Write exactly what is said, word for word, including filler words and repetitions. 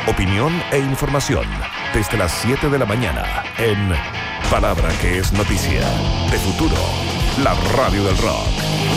opinión e información desde las siete de la mañana en Palabra que es noticia, de Futuro, la radio del rock.